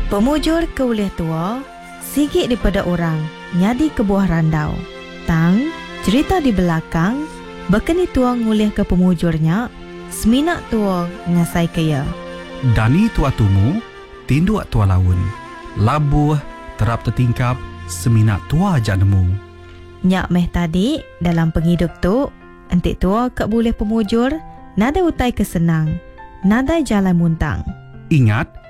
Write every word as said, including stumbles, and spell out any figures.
Pemujur ke ulih tua, sigit daripada orang, nyadi ke buah randau. Tang, cerita di belakang, bekeni tua ngulih ke pemujurnya, seminak tua ngasai kaya. Dani tua tumu, tindu tua laun. Labuh, terap tertingkap, seminak tua jak nemu. Nyak meh tadi, dalam penghidup tu, entik tua kak boleh pemujur, nada utai kesenang, nada jalan muntang. Ingat,